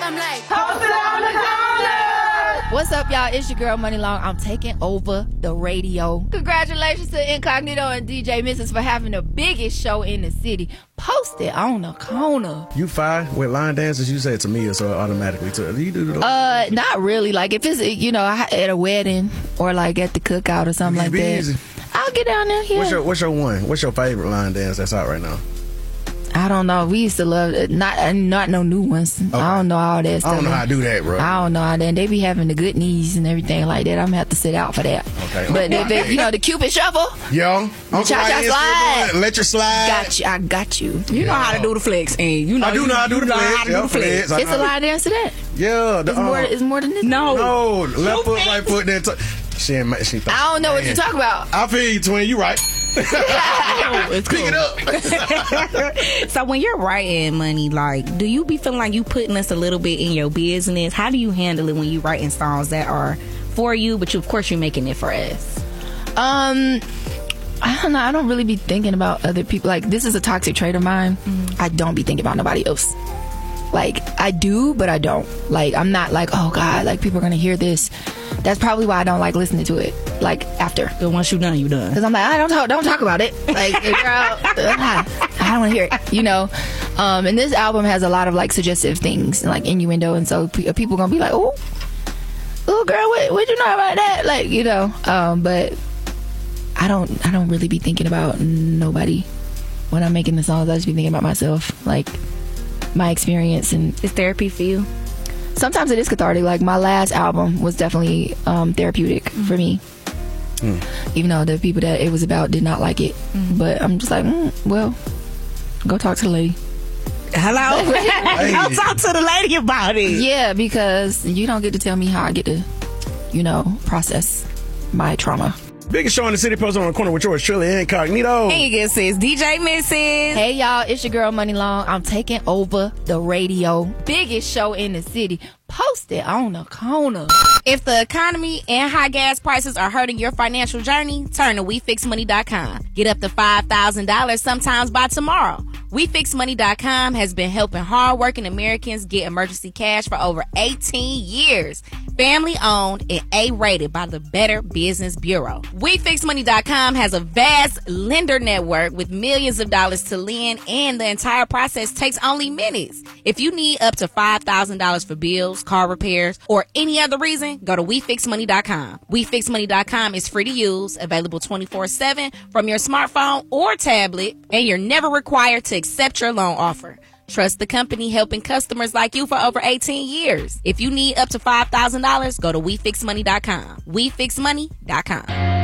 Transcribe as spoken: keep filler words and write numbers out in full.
I'm like, posted on the corner. What's up, y'all? It's your girl, Money Long. I'm taking over the radio. Congratulations to Incognito and D J Missus for having the biggest show in the city. Posted on the corner. You fine with line dances? You say it to me, so automatically to do you do the Uh, not really. Like if it's you know at a wedding or like at the cookout or something like be that. Easy. I'll get down there. Yeah. What's your What's your one? What's your favorite line dance that's out right now? I don't know. We used to love it. Not not no new ones. Okay. I don't know all that stuff. I don't know how to do that, bro. I don't know how that. They be having the good knees and everything like that. I'm gonna have to sit out for that. Okay. But if it, you know the Cupid shuffle. Yo, the cha-cha slide. Let your slide. Got you. I got you. You know how to do the flex, and you know I do you know how to do the flex. How to do the flex. It's a line dance to that. Yeah. The, it's more. Um, It's more than this. No. No. Left foot, right foot. Then t- she ain't. She. Thought, I don't know man. what you talking about. I feel you, twin. You right. It's Pick cool. it up. So when you're writing Money, like, do you be feeling like you putting us a little bit in your business? How do you handle it when you writing songs that are for you, but you, of course you're making it for us? Um, I don't know. I don't really be thinking about other people. Like, this is a toxic trait of mine. Mm. I don't be thinking about nobody else. Like, I do, but I don't. Like, I'm not like, oh God, like people are gonna hear this. That's probably why I don't like listening to it. Like after, but once you done, you done. Because I'm like, I don't talk, don't talk about it. Like, girl, I don't want to hear it. You know. Um, and this album has a lot of like suggestive things and like innuendo, and so pe- people gonna be like, oh, oh, girl, what, what you know about that? Like, you know. Um, but I don't, I don't really be thinking about nobody when I'm making the songs. I just be thinking about myself, like my experience, and it's therapy for you. Sometimes it is cathartic. Like my last album was definitely um, therapeutic mm-hmm. for me. Mm. Even though the people that it was about did not like it. Mm. But I'm just like, mm, well, go talk to the lady. Hello? Hey. Go talk to the lady about it. Yeah, because you don't get to tell me how I get to, you know, process my trauma. Biggest show in the city, posted on the corner with yours truly, Incognito. Hey, you sis, D J Missus. Hey, y'all, it's your girl, Money Long. I'm taking over the radio. Biggest show in the city. Posted on the corner. If the economy and high gas prices are hurting your financial journey, turn to we fix money dot com. Get up to five thousand dollars sometimes by tomorrow. we fix money dot com has been helping hardworking Americans get emergency cash for over eighteen years. Family owned and A-rated by the Better Business Bureau. we fix money dot com has a vast lender network with millions of dollars to lend, and the entire process takes only minutes. If you need up to five thousand dollars for bills, car repairs, or any other reason, go to we fix money dot com. we fix money dot com is free to use, available twenty-four seven from your smartphone or tablet, and you're never required to accept your loan offer. Trust the company helping customers like you for over eighteen years. If you need up to five thousand dollars, go to we fix money dot com. we fix money dot com.